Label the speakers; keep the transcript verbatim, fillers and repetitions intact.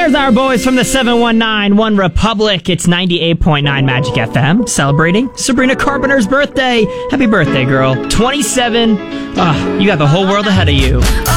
Speaker 1: There's our boys from the seven one nine One Republic. It's ninety-eight point nine Magic F M, celebrating Sabrina Carpenter's birthday. Happy birthday, girl. twenty-seven. Ah, you got the whole world ahead of you.